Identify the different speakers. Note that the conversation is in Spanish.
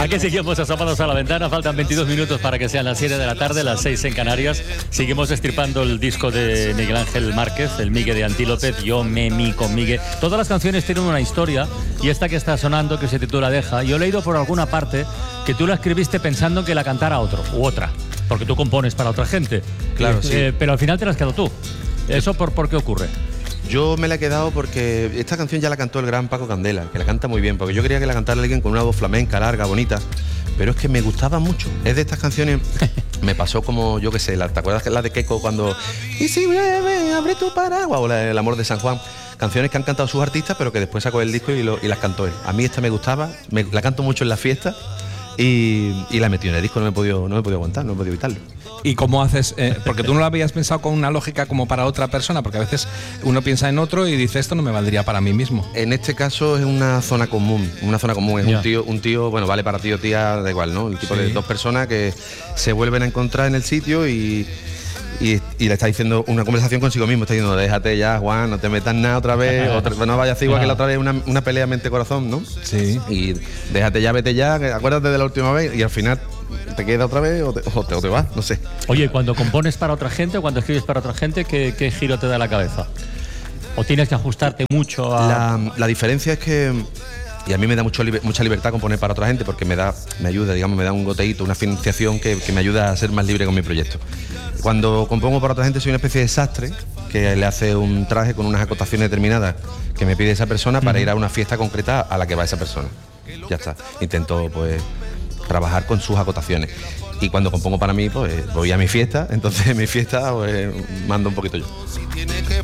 Speaker 1: Aquí seguimos asomados a la ventana, faltan 22 minutos para que sean las 7 de la tarde, las 6 en Canarias. Seguimos estripando el disco de Miguel Ángel Márquez, el Migue de Antílope, Yo me mi con Migue. Todas las canciones tienen una historia, y esta que está sonando, que se titula Deja, yo he leído por alguna parte que tú la escribiste pensando que la cantara otro u otra, porque tú compones para otra gente.
Speaker 2: Claro, sí.
Speaker 1: Pero al final te la has quedado tú. ¿Eso por qué ocurre?
Speaker 2: Yo me la he quedado porque esta canción ya la cantó el gran Paco Candela, que la canta muy bien, porque yo quería que la cantara alguien con una voz flamenca, larga, bonita, pero es que me gustaba mucho. Es de estas canciones, me pasó como, yo qué sé, ¿te acuerdas que la de Keiko cuando y si llueve, abre tu paraguas? O El amor de San Juan. Canciones que han cantado sus artistas, pero que después sacó el disco y las cantó él. A mí esta me gustaba, la canto mucho en las fiestas y la he metido en el disco, no me he podido aguantar, no he podido evitarlo.
Speaker 3: ¿Y cómo haces? Porque tú no lo habías pensado con una lógica como para otra persona, porque a veces uno piensa en otro y dice, esto no me valdría para mí mismo.
Speaker 2: En este caso es una zona común, es un tío, bueno, vale para tío, tía, da igual, ¿no? El tipo de dos personas que se vuelven a encontrar en el sitio y le está diciendo una conversación consigo mismo, está diciendo, déjate ya, Juan, no te metas nada otra vez, no vayas a hacer igual que la otra vez, una pelea mente-corazón, ¿no?
Speaker 3: Sí.
Speaker 2: Y déjate ya, vete ya, acuérdate de la última vez, y al final te queda otra vez o te vas, no sé.
Speaker 1: Oye, cuando compones para otra gente o cuando escribes para otra gente, ¿qué giro te da la cabeza? ¿O tienes que ajustarte mucho a...?
Speaker 2: La diferencia es que, y a mí me da mucha libertad componer para otra gente, porque me ayuda, digamos, me da un goteíto, una financiación que me ayuda a ser más libre con mi proyecto. Cuando compongo para otra gente soy una especie de sastre que le hace un traje con unas acotaciones determinadas que me pide esa persona para ir a una fiesta concreta a la que va esa persona. Ya está. Intento, pues, trabajar con sus acotaciones. Y cuando compongo para mí, pues voy a mi fiesta, entonces en mi fiesta pues, mando un poquito yo.